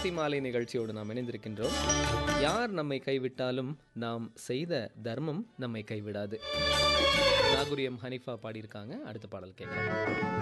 பக்தி மாலை நிகழ்ச்சியோடு நாம் இணைந்திருக்கின்றோம். யார் நம்மை கைவிட்டாலும் நாம் செய்த தர்மம் நம்மை கைவிடாது. நாகூர் எம் ஹனீஃபா பாடியிருக்காங்க. அடுத்த பாடல் கேட்கலாம்.